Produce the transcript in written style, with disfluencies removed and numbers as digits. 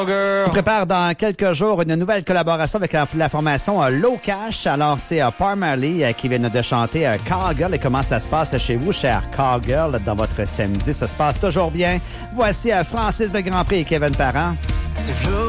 On prépare dans quelques jours une nouvelle collaboration avec la formation Low Cash. Alors, c'est Parmalee qui vient de chanter Cowgirl. Et comment ça se passe chez vous, cher Cowgirl, dans votre samedi? Ça se passe toujours bien. Voici Francis de Grandpré et Kevin Parent.